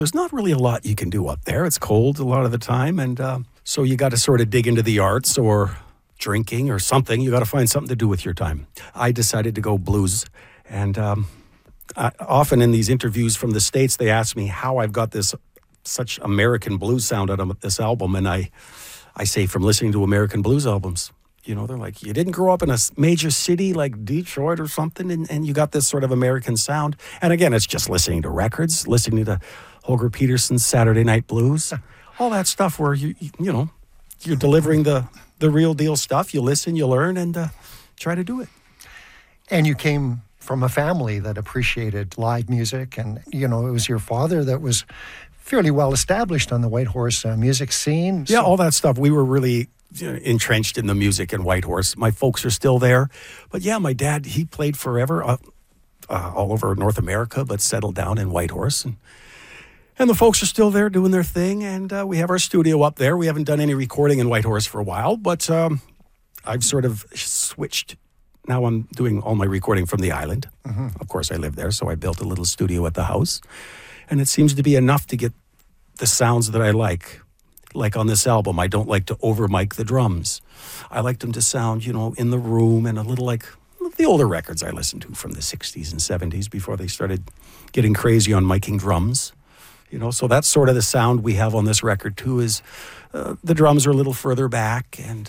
There's not really a lot you can do up there. It's cold a lot of the time, and so you got to sort of dig into the arts or drinking or something. You got to find something to do with your time. I decided to go blues, and often in these interviews from the States, they ask me how I've got this such American blues sound out of this album, and I say from listening to American blues albums. You know, they're like, you didn't grow up in a major city like Detroit or something, and you got this sort of American sound. And again, it's just listening to records, listening to Holger Peterson's Saturday Night Blues, all that stuff where you're delivering the real deal stuff. You listen, you learn, and try to do it. And you came from a family that appreciated live music, and it was your father that was fairly well established on the Whitehorse music scene. Yeah, all that stuff. We were really entrenched in the music in Whitehorse. My folks are still there. But yeah, my dad, he played forever all over North America, but settled down in Whitehorse. And the folks are still there doing their thing. And we have our studio up there. We haven't done any recording in Whitehorse for a while, but I've sort of switched. Now I'm doing all my recording from the island. Mm-hmm. Of course, I live there, so I built a little studio at the house. And it seems to be enough to get the sounds that I like. Like on this album, I don't like to over-mic the drums. I like them to sound, in the room and a little like the older records I listened to from the 60s and 70s before they started getting crazy on miking drums. So that's sort of the sound we have on this record too, is the drums are a little further back. And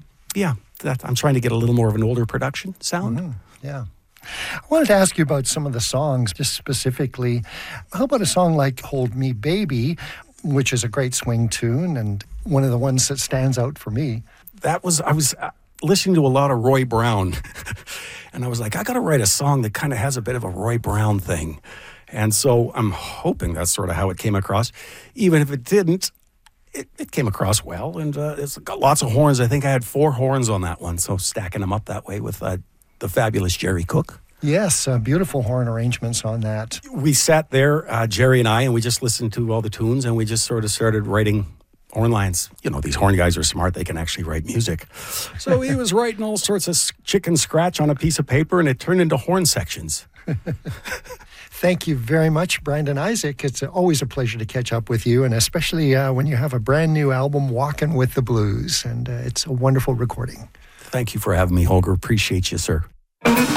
I'm trying to get a little more of an older production sound. Mm-hmm. Yeah. I wanted to ask you about some of the songs, just specifically. How about a song like Hold Me Baby, which is a great swing tune and one of the ones that stands out for me? I was listening to a lot of Roy Brown, and I was like, I got to write a song that kind of has a bit of a Roy Brown thing. And so I'm hoping that's sort of how it came across. Even if it didn't, it came across well, and it's got lots of horns. I think I had 4 horns on that one, so stacking them up that way with the fabulous Jerry Cook. Yes, beautiful horn arrangements on that. We sat there, Jerry and I, and we just listened to all the tunes, and we just sort of started writing horn lines. These horn guys are smart. They can actually write music. So he was writing all sorts of chicken scratch on a piece of paper, and it turned into horn sections. Thank you very much, Brandon Isaac. It's always a pleasure to catch up with you, and especially when you have a brand new album, Walking with the Blues, and it's a wonderful recording. Thank you for having me, Holger. Appreciate you, sir.